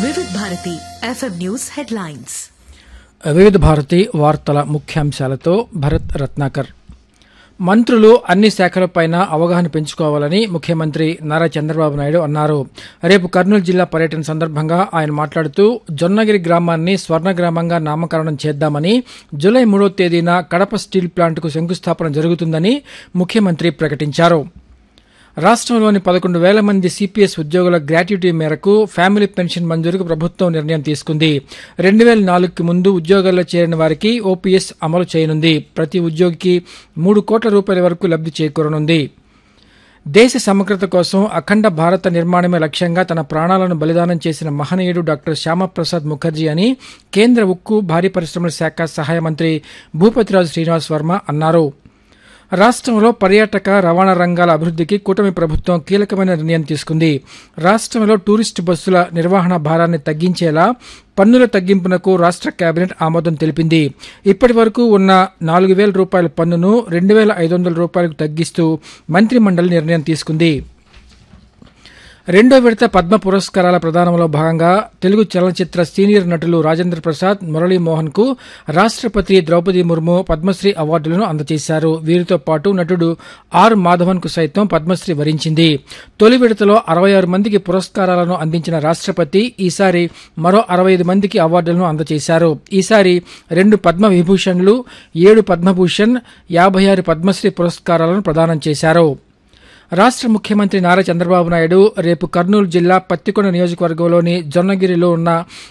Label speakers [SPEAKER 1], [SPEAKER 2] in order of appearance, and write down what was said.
[SPEAKER 1] వివిధ Bharati FM news headlines.
[SPEAKER 2] వివిధ భారతి వార్తల ముఖ్యాంశాలతో భరత్ రత్నాకర్. మంత్రులు అన్ని శాఖలపైన అవగాహన పెంచుకోవాలని ముఖ్యమంత్రి నారా చంద్రబాబు నాయుడు అన్నారు. రేపు కర్నూలు జిల్లా పర్యటన సందర్భంగా ఆయన మాట్లాడుతూ జొన్నగిరి గ్రామాన్ని స్వర్ణ గ్రామంగా నామకరణం చేద్దామని, జూలై 3వ తేదీన కడప స్టీల్ ప్లాంట్కు శంకుస్థాపన జరుగుతుందని ముఖ్యమంత్రి ప్రకటించారు. రాష్ట్రంలోని 11,000 మంది సిపిఎస్ ఉద్యోగుల గ్రాట్యుటీ మేరకు ఫ్యామిలీ పెన్షన్ మంజూరుకు ప్రభుత్వం నిర్ణయం తీసుకుంది. 2004కి ముందు ఉద్యోగాల్లో చేరిన వారికి ఓపీఎస్ అమలు చేయనుంది. ప్రతి ఉద్యోగికి 3 కోట్ల రూపాయల వరకు లబ్ధి చేకూరనుంది. దేశ సమగ్రత కోసం అఖండ భారత నిర్మాణమే లక్ష్యంగా తన ప్రాణాలను బలిదానం చేసిన మహనీయుడు డాక్టర్ శ్యామప్రసాద్ ముఖర్జీ అని కేంద్ర ఉక్కు, భారీ పరిశ్రమల శాఖ సహాయ మంత్రి భూపతిరాజు శ్రీనివాస్ వర్మ అన్నారు. రాష్ట్రంలో పర్యాటక, రవాణా రంగాల అభివృద్ధికి కూటమి ప్రభుత్వం కీలకమైన నిర్ణయం తీసుకుంది. రాష్ట్రంలో టూరిస్టు బస్సుల నిర్వహణ భారాన్ని తగ్గించేలా పన్నుల తగ్గింపునకు రాష్ట్ర కేబినెట్ ఆమోదం తెలిపింది. ఇప్పటి వరకు ఉన్న 4,000 రూపాయల పన్నును 2,500 రూపాయలకు తగ్గిస్తూ మంత్రిమండలి నిర్ణయం తీసుకుంది. రెండో విడత పద్మ పురస్కారాల ప్రదానంలో భాగంగా తెలుగు చలనచిత్ర సీనియర్ నటులు రాజేంద్ర ప్రసాద్, మురళీమోహన్ కు రాష్ట్రపతి ద్రౌపది ముర్ము పద్మశ్రీ అవార్డులను అందజేశారు. వీరితో పాటు నటుడు ఆర్ మాధవన్ కు సైతం పద్మశ్రీ వరించింది. తొలి విడతలో 66 మందికి పురస్కారాలను అందించిన రాష్ట్రపతి ఈసారి మరో 65 మందికి అవార్డులను అందజేశారు. ఈసారి 2 పద్మ విభూషణ్లు, 7 పద్మభూషణ్, 56 పద్మశ్రీ పురస్కారాలను ప్రదానం చేశారు. రాష్ట్ర ముఖ్యమంత్రి నారా చంద్రబాబు నాయుడు రేపు కర్నూలు జిల్లా పత్తికొండ నియోజకవర్గంలోని జొన్నగిరిలో ఉన్న